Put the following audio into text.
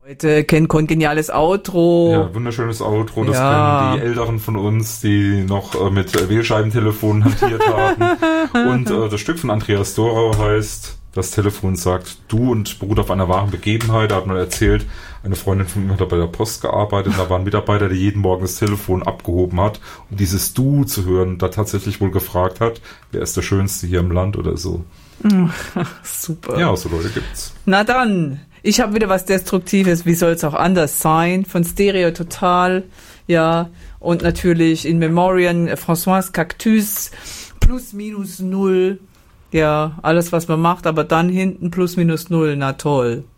Leute kennen kongeniales Outro. Ja, wunderschönes Outro. Das kennen die Älteren von uns, die noch mit Wählscheibentelefonen hantiert haben. Und das Stück von Andreas Dorau heißt, das Telefon sagt du, und beruht auf einer wahren Begebenheit. Da hat man erzählt, eine Freundin von mir hat bei der Post gearbeitet. Da war ein Mitarbeiter, der jeden Morgen das Telefon abgehoben hat, um dieses Du zu hören. Da tatsächlich wohl gefragt hat, wer ist der Schönste hier im Land oder so. Super. Ja, so Leute gibt's. Na dann, ich habe wieder was Destruktives, wie soll es auch anders sein, von Stereo Total, ja, und natürlich in Memoriam François Cactus, plus minus null, ja, alles was man macht, aber dann hinten plus minus null, na toll.